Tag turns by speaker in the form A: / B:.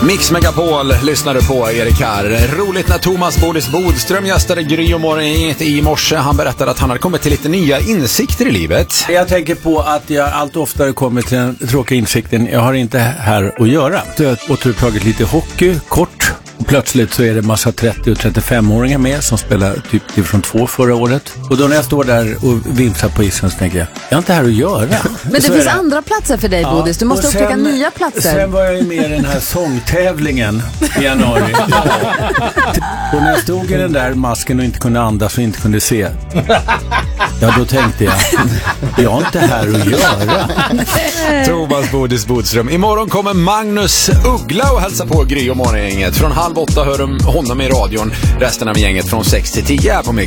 A: Mix Megapol lyssnar du på, Erik här. Roligt när Thomas Bodström gästade Gry och morgon i morse. Han berättade att han hade kommit till lite nya insikter i livet.
B: Jag tänker på att jag allt oftare kommer till den tråkiga insikten. Jag har inte här att göra. Jag har återupptagit lite hockey, kort. Och plötsligt så är det massa 30- och 35-åringar med som spelar typ från 2 förra året. Och då när jag står där och vimsar på isen så tänker jag har inte här att göra.
C: Men det finns andra platser för dig, Bodis. Du måste upptäcka nya platser.
B: Sen var jag ju med i den här sångtävlingen i januari. Och när jag stod i den där masken och inte kunde andas och inte kunde se, ja, då tänkte jag har inte här att göra.
A: Thomas Bodström. Imorgon kommer Magnus Uggla och hälsa på Gry och morgongänget. Från 7:30 hör de honom i radion. Resten av gänget från 6 till 10 här på Mix.